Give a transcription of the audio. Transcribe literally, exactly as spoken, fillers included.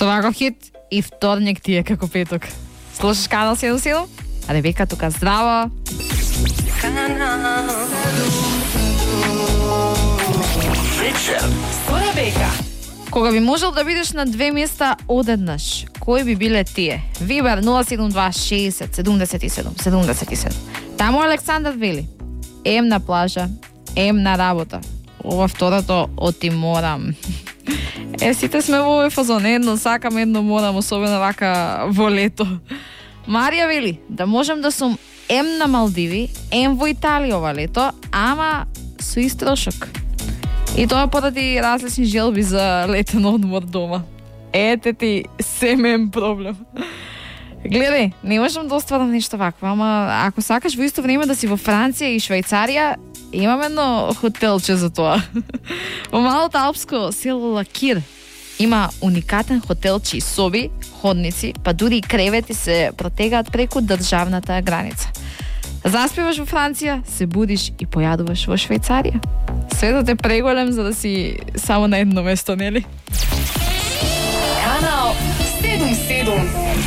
Со ваков хит и вторник ти е како петок. Слушаш Канал седум седум? А Ребека тука, здраво! Вечер со Ребека. Кога би можел да бидеш на две места одеднаш, кои би биле тие? Вибер нула седум два шесет седумдесет и седум седумдесет и седум. Таму Александар вели: ем на плажа, ем на работа. Ова второто оти морам. Е, сите сме во овој фазон, едно сакам, едно морам, особено вака во лето. Марија вели: да можем да сум ем на Малдиви, ем во Италија ова лето, ама со истрошок. И тоа поради различни желби за летен одмор дома. Ете ти семен проблем. Гледај, не можам да остварам нешто вакво, ама ако сакаш во исто време да си во Франција и Швајцарија, имам едно хотелче за тоа. Во малото алпско село Лакир има уникатен хотелче и соби, ходници, па дури и кревети се протегаат преку државната граница. Заспиваш во Франција, се будиш и појадуваш во Швајцарија. Светот е преголем за да си само на едно место, нели? Канал седум седум.